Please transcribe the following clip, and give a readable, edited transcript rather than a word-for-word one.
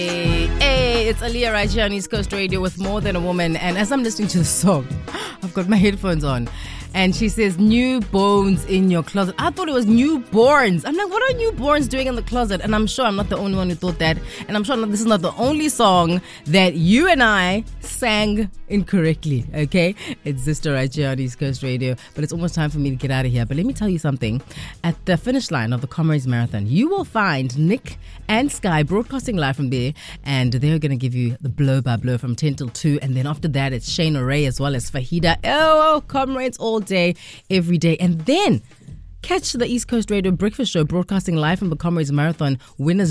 Hey, it's Aliyah right here on East Coast Radio with More Than a Woman. And as I'm listening to the song, I've got my headphones on. And she says, new bones in your closet. I thought it was newborns. I'm like, what are newborns doing in the closet? And I'm sure I'm not the only one who thought that. And I'm sure this is not the only song that you and I sang incorrectly, okay? It's Zister right here on East Coast Radio. But it's almost time for me to get out of here. But let me tell you something. At the finish line of the Comrades Marathon, you will find Nick and Sky broadcasting live from there. And they're going to give you the blow by blow from 10 till 2. And then after that, it's Shane O'Ray as well as Fahida. Oh, Comrades all day, every day. And then catch the East Coast Radio Breakfast Show broadcasting live from the Comrades Marathon winners